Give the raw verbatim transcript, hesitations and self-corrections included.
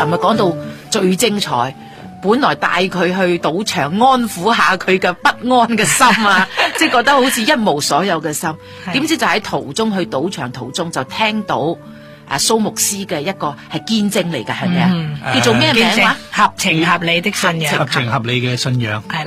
尋日講到最精彩。本來帶佢去賭場安撫下佢嘅不安嘅心啊，即係覺得好似一無所有嘅心，點知就喺途中去賭場途中就聽到啊蘇牧師嘅一個係見證嚟㗎，係咪啊？叫做咩名話？ 合情合理的信仰， 合情合理嘅信仰。